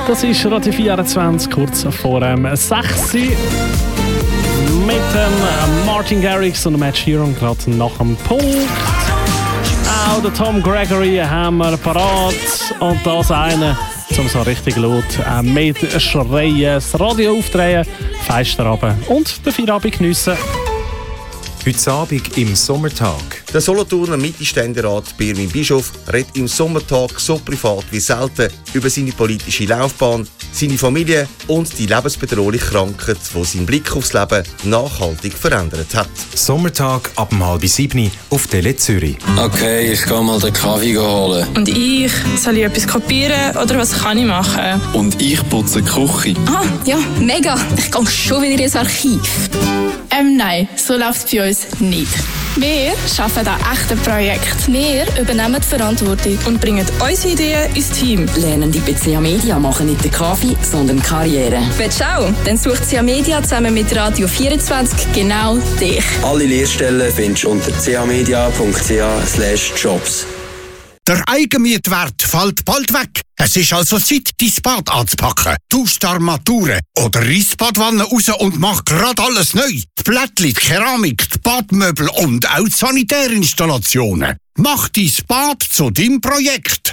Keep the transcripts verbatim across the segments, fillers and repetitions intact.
Das ist Radio vierundzwanzig, kurz vor dem sechs Uhr. Mit dem Martin Garrix und dem Ed Sheeran gerade nach dem Punkt. Auch den Tom Gregory haben wir parat. Und das eine, um so richtig laut äh, mit Schreien, das Radio aufdrehen, Fenster runter und den Feierabend geniessen. Heute Abend im Sommertag. Der Solothurner Mittelständerat Birmin Bischof redet im Sommertag so privat wie selten über seine politische Laufbahn, seine Familie und die lebensbedrohliche Krankheit, die seinen Blick aufs Leben nachhaltig verändert hat. Sommertag ab um halb sieben auf Tele Zürich. Okay, ich gehe mal den Kaffee holen. Und ich? Soll ich etwas kopieren oder was kann ich machen? Und ich putze die Küche. Ah, ja, mega. Ich gehe schon wieder ins Archiv. Ähm, nein, so läuft es bei uns nicht. Wir arbeiten an echten Projekten. Wir übernehmen die Verantwortung Und bringen unsere Ideen ins Team. Lernen die bei C A Media machen nicht den Kaffee, sondern Karriere. Willst du auch? Dann sucht C A Media zusammen mit Radio vierundzwanzig genau dich. Alle Lehrstellen findest du unter c a media punkt c a slash jobs. Der Eigenmietwert fällt bald weg. Es ist also Zeit, dein Bad anzupacken. Tausch die Armaturen oder reiss die Badwanne raus und mach grad alles neu. Die Plättchen, die Keramik, die Badmöbel und auch die Sanitärinstallationen. Mach dein Bad zu deinem Projekt.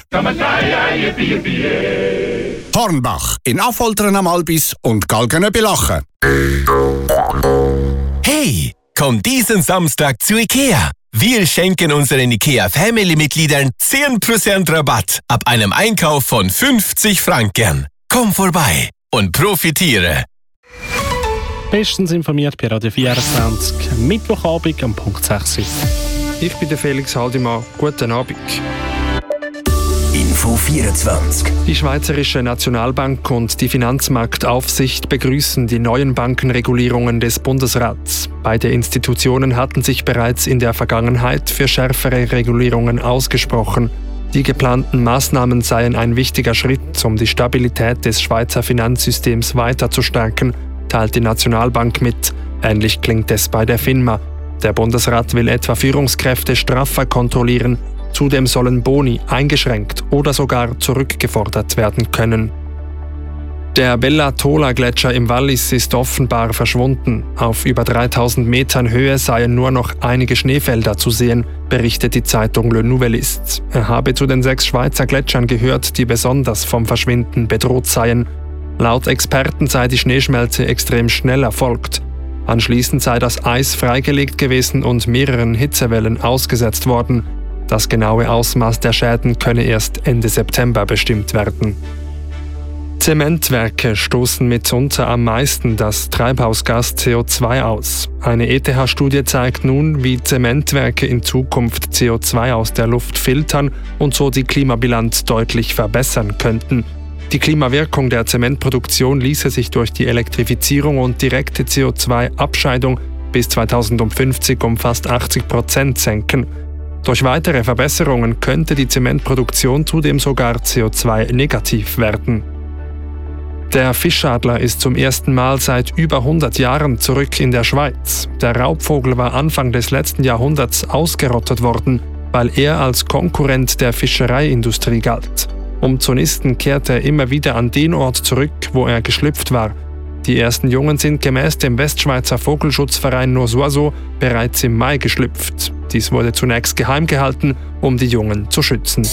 Hornbach in Affoltern am Albis und Galgenöbelachen. Hey, komm diesen Samstag zu IKEA. Wir schenken unseren IKEA-Family-Mitgliedern zehn Prozent Rabatt ab einem Einkauf von fünfzig Franken. Komm vorbei und profitiere. Bestens informiert bei Radio vierundzwanzig, Mittwochabend am Punkt sechs Uhr. Ich bin der Felix Haldimann. Guten Abend. Info vierundzwanzig. Die Schweizerische Nationalbank und die Finanzmarktaufsicht begrüßen die neuen Bankenregulierungen des Bundesrats. Beide Institutionen hatten sich bereits in der Vergangenheit für schärfere Regulierungen ausgesprochen. Die geplanten Maßnahmen seien ein wichtiger Schritt, um die Stabilität des Schweizer Finanzsystems weiter zu stärken, teilt die Nationalbank mit. Ähnlich klingt es bei der FINMA. Der Bundesrat will etwa Führungskräfte straffer kontrollieren. Zudem sollen Boni eingeschränkt oder sogar zurückgefordert werden können. Der Bella-Tola-Gletscher im Wallis ist offenbar verschwunden. Auf über dreitausend Metern Höhe seien nur noch einige Schneefelder zu sehen, berichtet die Zeitung Le Nouvelliste. Er habe zu den sechs Schweizer Gletschern gehört, die besonders vom Verschwinden bedroht seien. Laut Experten sei die Schneeschmelze extrem schnell erfolgt. Anschließend sei das Eis freigelegt gewesen und mehreren Hitzewellen ausgesetzt worden. Das genaue Ausmaß der Schäden könne erst Ende September bestimmt werden. Zementwerke stoßen mitunter am meisten das Treibhausgas C O zwei aus. Eine E T H-Studie zeigt nun, wie Zementwerke in Zukunft C O zwei aus der Luft filtern und so die Klimabilanz deutlich verbessern könnten. Die Klimawirkung der Zementproduktion ließe sich durch die Elektrifizierung und direkte C O zwei Abscheidung bis zweitausendfünfzig um fast achtzig Prozent senken. Durch weitere Verbesserungen könnte die Zementproduktion zudem sogar C O zwei negativ werden. Der Fischadler ist zum ersten Mal seit über hundert Jahren zurück in der Schweiz. Der Raubvogel war Anfang des letzten Jahrhunderts ausgerottet worden, weil er als Konkurrent der Fischereiindustrie galt. Umzunisten kehrte er immer wieder an den Ort zurück, wo er geschlüpft war. Die ersten Jungen sind gemäß dem Westschweizer Vogelschutzverein Nos Oiseaux bereits im Mai geschlüpft. Dies wurde zunächst geheim gehalten, um die Jungen zu schützen.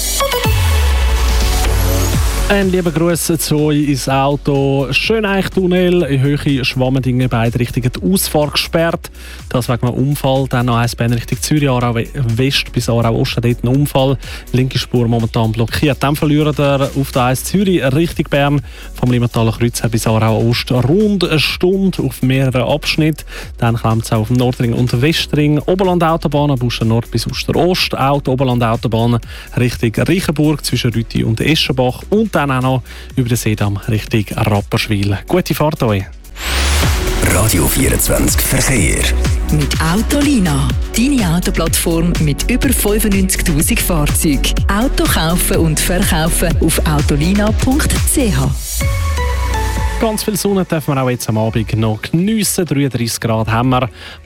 Ein lieber Gruß zu euch ins Auto. Schöneichtunnel, in Höhe Schwammendingen, beide Richtungen die Ausfahrt gesperrt. Das wegen einem Unfall. Dann noch eins Bahn Richtung Zürich, Aarau West bis Aarau Ost, dort ein Unfall. Linke Spur momentan blockiert. Dann verliert er auf der eins Zürich Richtung Bern vom Limmertaler Kreuz bis Aarau Ost rund eine Stunde auf mehreren Abschnitten. Dann klemmt es auch auf dem Nordring und Westring. Oberland-Autobahn, Buster Nord bis Uster Ost. Auch die Oberland-Autobahn Richtung Reichenburg zwischen Rüti und Eschenbach. Und dann auch noch über den Seedamm Richtung Rapperswil. Gute Fahrt euch! Radio vierundzwanzig Verkehr. Mit Autolina. Deine Autoplattform mit über fünfundneunzigtausend Fahrzeugen. Auto kaufen und verkaufen auf autolina punkt c h. Ganz viel Sonne dürfen wir auch jetzt am Abend noch geniessen. dreiunddreissig Grad haben wir.